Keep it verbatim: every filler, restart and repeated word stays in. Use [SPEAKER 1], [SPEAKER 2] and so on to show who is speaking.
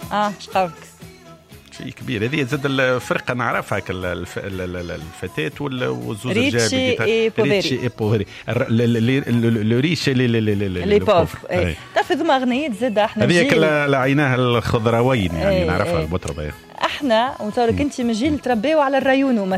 [SPEAKER 1] اه شقاوك
[SPEAKER 2] شيء كبير. هذه زاد الفرقه نعرفها الفتاه والزوز
[SPEAKER 1] ريتشي اي
[SPEAKER 2] بوفيري لو ريتشي
[SPEAKER 1] لي بوفر. تعرف هذوما اغنيات زاد احنا
[SPEAKER 2] هذيك لعيناها الخضروين يعني نعرفها المطربه.
[SPEAKER 1] احنا وتصورك انت من جيل تربيوا على الريونو